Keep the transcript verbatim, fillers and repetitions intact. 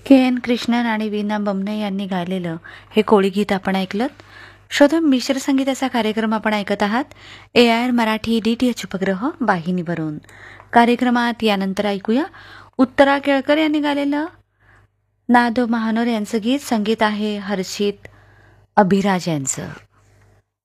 के N Krishnan आणि वीणा बमणे यांनी गायलेलं हे कोळी गीत आपण ऐकलं. श्रोते, मिश्र संगीताचा कार्यक्रम आपण ऐकत आहात ए I R Marathi D T H उपग्रह वाहिनीवरून. कार्यक्रमात यानंतर ऐकूया उत्तरा केळकर यांनी गायलेलं नादो महानोर यांचं गीत. संगीत आहे हर्षित अभिराज यांचं.